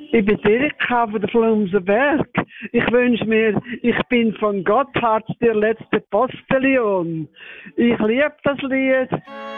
Ich bin Erika von der Flumsenberg. Ich wünsche mir, ich bin von Gotthard der letzte Postillon. Ich liebe das Lied.